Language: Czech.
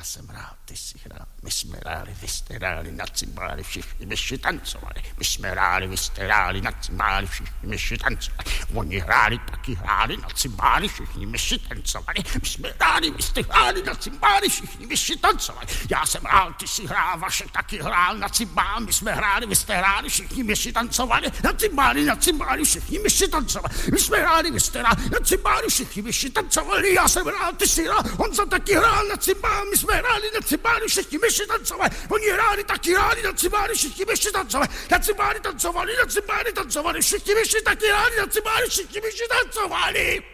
Já jsem hrál, ty jsi hrál, my jsme hráli, vy jste hráli, na cymbály všichni myši tancovali. My jsme hráli, vy jste hráli, na cymbály všichni myši tancovali. Oni hráli, taky hráli, na cymbály všichni myši tancovali. My jsme hráli, vy jste hráli, na cymbály všichni myši tancovali. Já jsem hrál, ty jsi hrál, Vašek taky hrál, na cymbál, my jsme hráli, vy jste hráli, všichni myši tancovali. Na cymbály všichni myši tancovali. My jsme hráli, vy jste hráli, na cymbály všichni myši tancovali. Já jsem hrál, ty jsi hrál, Honza taky hrál na cymbál, my jsme hráli na cymbály, všichni myši tancovali. Oni hráli, taky hráli na cymbály, všichni myši tancovali. Na cymbály tancovali, všichni myši taky hráli, na cymbály, všichni myši tancovali.